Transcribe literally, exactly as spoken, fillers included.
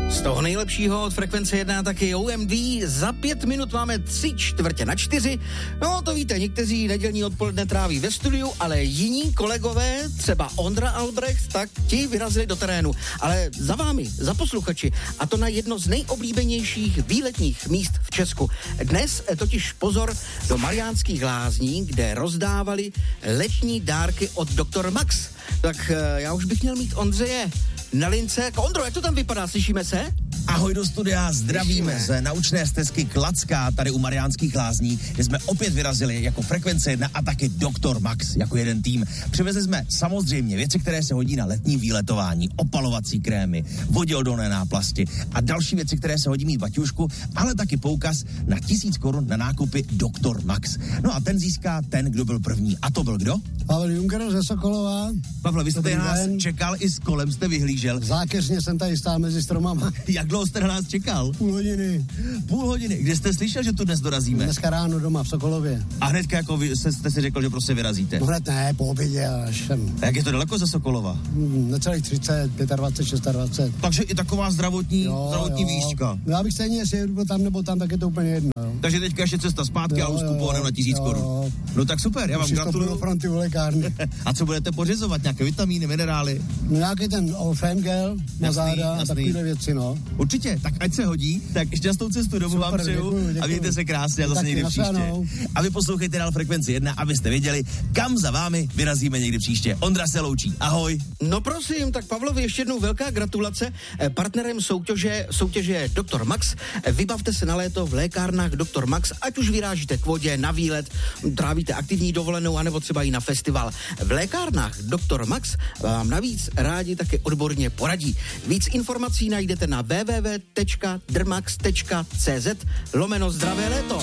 Z toho nejlepšího od Frekvence jedna taky O M D. Za pět minut máme tři čtvrtě na čtyři. No to víte, někteří nedělní odpoledne tráví ve studiu, ale jiní kolegové, třeba Ondra Albrecht, tak ti vyrazili do terénu. Ale za vámi, za posluchači, a to na jedno z nejoblíbenějších výletních míst v Česku. Dnes totiž pozor do Mariánských Lázní, kde rozdávali letní dárky od doktor Max. Tak já už bych měl mít Ondřeje na lince. Ondro, jak to tam vypadá, slyšíme se? Ahoj do studia, zdravíme z naučné stezky Klacká tady u Mariánských Lázní, kde jsme opět vyrazili jako Frekvence jedna a taky doktor Max jako jeden tým. Přivezli jsme samozřejmě věci, které se hodí na letní výletování, opalovací krémy, voděodolné náplasti a další věci, které se hodí mít baťušku, ale taky poukaz na tisíc korun na nákupy doktor Max. No a ten získá ten, kdo byl první. A to byl kdo? Pavel Juncker ze Sokolova. Pavle, vy jste nás den. čekal i s kolem, jste vyhlížel. Zákeřně jsem tady stál mezi stromama. Jak dlouho jste na nás čekal? Půl hodiny. Půl hodiny. Kde jste slyšel, že tu dnes dorazíme? Dneska ráno doma v Sokolově. A hnedka jako vy jste si řekl, že prostě vyrazíte? No hned ne, po obědě až sem. A jak je to daleko ze Sokolova? Hmm, necelých třicet, dvacet pět, dvacet šest. Takže i taková zdravotní, jo, zdravotní jo. výška. Já bych stejně, jestli jedu tam nebo tam, tak je to úplně jedno. Jo. Takže teďka ještě cesta zpátky, jo, a úzku pohodem na tisíc korun. No tak super, já vám gratuluju. Fronty u lékárny. A co budete pořizovat? Nějaké vitamíny, minerály? No nějaký ten Olfem gel na záda a takovýhle věci, no. Určitě, tak ať se hodí, tak šťastnou cestu domů vám přeju děkuju, děkuju. A mějte se krásně a zase někdy příště. A vy poslouchejte dál Frekvenci jedna, abyste věděli, kam za vámi vyrazíme někdy příště. Ondra se loučí, ahoj. No prosím, tak Pavlovi ještě jednou velká gratulace. Partnerem soutěže, soutěže je doktor Max. Vybavte se na léto v lékárnách doktor Max, ať už vyrážíte k vodě, na výlet, trávíte aktivní dovolenou, anebo třeba i na festival. V lékárnách doktor Max vám navíc rádi také odborně poradí. Víc informací najdete na w w w tečka drmax tečka c z lomeno zdravé léto.